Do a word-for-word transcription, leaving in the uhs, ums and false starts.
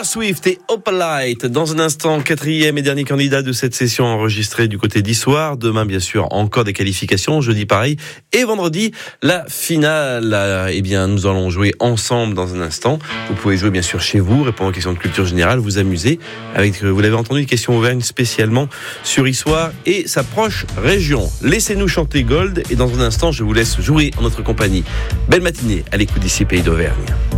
Taylor Swift et Opalite. Dans un instant, quatrième et dernier candidat de cette session enregistrée du côté d'Issoire. Demain, bien sûr, encore des qualifications. Jeudi, pareil. Et vendredi, la finale. Eh bien, nous allons jouer ensemble dans un instant. Vous pouvez jouer, bien sûr, chez vous, répondre aux questions de culture générale, vous amuser avec, vous l'avez entendu, une question ouverte spécialement sur Issoire et sa proche région. Laissez-nous chanter Gold. Et dans un instant, je vous laisse jouer en notre compagnie. Belle matinée à l'écoute d'ici Pays d'Auvergne.